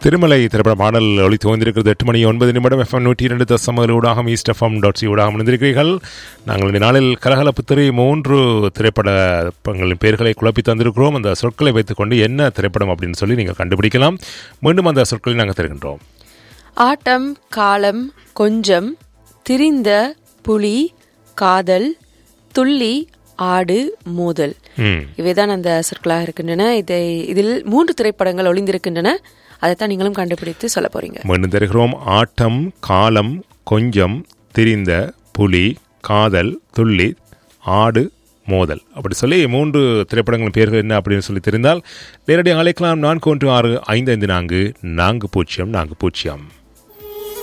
திருமலை திரைப்பட பாடல் ஒளி துவந்திருக்கிறது. 8:09 FM 102.7 ஊடாகம் ஈஸ்ட் எஃப்எம் .சி ஊடாகம் இணைந்திருக்கிறீர்கள். நாங்கள் இந்த நாளில் கலகலப்பு திரை 3 திரைப்படங்களின் பெயர்களை குழப்பி தந்திருக்கிறோம். அந்த சொற்களை வைத்துக்கொண்டு என்ன திரைப்படம் அப்படின்னு சொல்லி நீங்கள் கண்டுபிடிக்கலாம். மீண்டும் அந்த சொற்களை நாங்கள் தருகின்றோம். ஆட்டம், காலம், கொஞ்சம், திரிந்த, புலி, காதல், துள்ளி, ஆடு, மோதல். இவைதான் அந்த சொற்களாக இருக்கின்றன. இதில் 3 திரைப்படங்கள் ஒளிந்திருக்கின்றன. அதைத்தான் நீங்களும் கண்டுபிடித்து சொல்ல போறீங்க. மீண்டும் தருகிறோம். ஆட்டம், காலம், கொஞ்சம், திரிந்த, புலி, காதல், துள்ளி, ஆடு, மோதல். அப்படி சொல்லி 3 திரைப்படங்களின் பேர்கள் என்ன அப்படின்னு சொல்லி தெரிந்தால் நேரடியாக அழைக்கலாம். 416-554-4040.